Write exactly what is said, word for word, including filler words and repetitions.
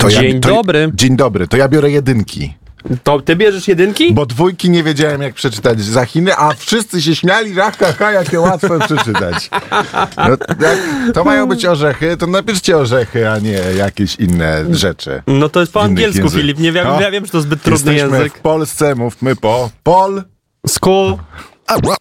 To Dzień ja, to, dobry. Dzień dobry, to ja biorę jedynki. To ty bierzesz jedynki? Bo dwójki nie wiedziałem, jak przeczytać za Chiny, a wszyscy się śmiali, ha, ha, ha, jakie łatwe przeczytać. No, jak to mają być orzechy, to napiszcie orzechy, a nie jakieś inne rzeczy. No to jest po Innych angielsku, język. Filip. Nie wiem, No. ja wiem, że to zbyt trudny Jesteśmy język. w Polsce, mówmy po Pol. School.